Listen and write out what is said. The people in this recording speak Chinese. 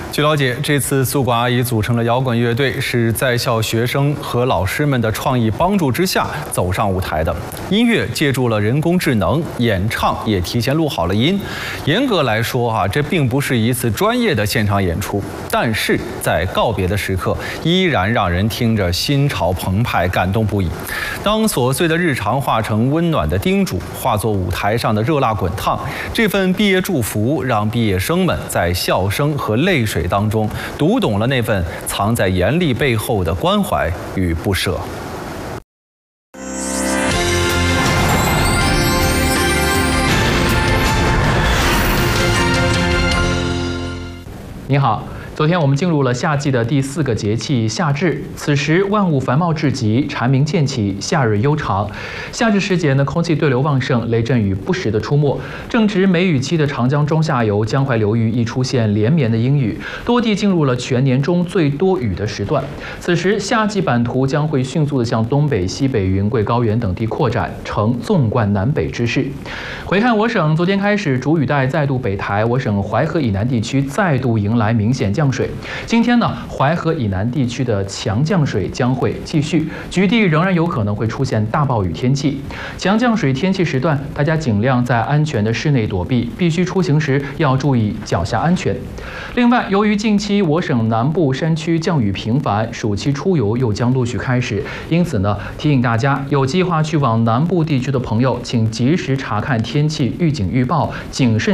据了解，这次宿管阿姨组成的摇滚乐队是在校学生和老师们的创意帮助之下走上舞台的。音乐借助了人工智能，演唱也提前录好了音。严格来说这并不是一次专业的现场演出，但是在告别的时刻，依然让人听着心潮澎湃，感动不已。当琐碎的日常化成温暖的叮嘱，化作舞台上的热辣滚烫，这份毕业祝福让毕业生们在笑声和泪水当中读懂了那份藏在严厉背后的关怀与不舍。 你好。昨天我们进入了夏季的第4个节气夏至，此时万物繁茂至极，蝉鸣渐起，夏日悠长。夏至时节呢，空气对流旺盛，雷阵雨不时的出没。正值梅雨期的长江中下游江淮流域亦出现连绵的阴雨，多地进入了全年中最多雨的时段。此时夏季版图将会迅速的向东北、西北、云贵高原等地扩展，呈纵贯南北之势。回看我省，昨天开始主雨带再度北抬，我省淮河以南地区再度迎来明显降水。今天呢，淮河以南地区的强降水将会继续，局地仍然有可能会出现大暴雨天气。强降水天气时段，大家尽量在安全的室内躲避，必须出行时要注意脚下安全。另外，由于近期我省南部山区降雨频繁，暑期出游又将陆续开始，因此呢，提醒大家有计划去往南部地区的朋友，请及时查看天气预警预报，谨慎